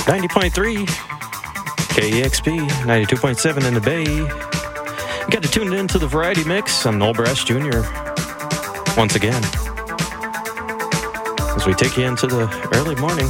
90.3 KEXP, 92.7 in the Bay. You got to tune in to the Variety Mix. I'm Noel Brass Jr. once again, as we take you into the early morning,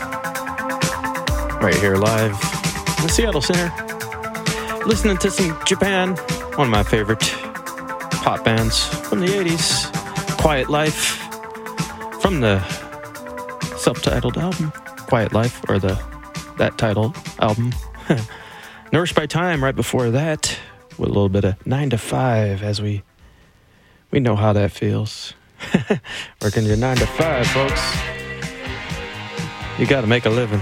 right here live in the Seattle Center, listening to some Japan, one of my favorite pop bands from the 80s, Quiet Life, from the self-titled album Quiet Life, or that title album. Nourished by Time right before that, with a little bit of 9 to 5, as we know how that feels. Working your 9 to 5, folks. You got to make a living.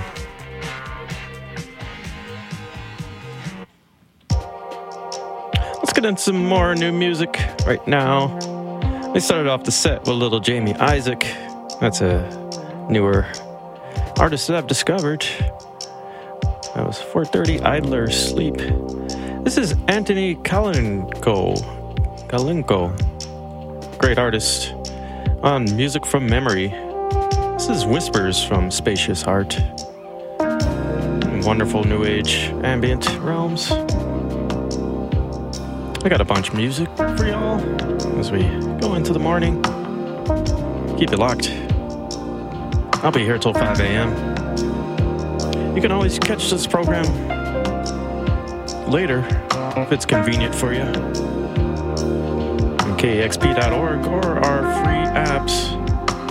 Let's get into some more new music right now. We started off the set with a little Jamie Isaac. That's a newer artist that I've discovered. That was 4:30 Idler Sleep. This is Anthony Kalinko. Great artist on Music from Memory. This is Whispers from Spacious Heart. Wonderful new age ambient realms. I got a bunch of music for y'all as we go into the morning. Keep it locked. I'll be here till 5 a.m. You can always catch this program later if it's convenient for you on KEXP.org or our free apps.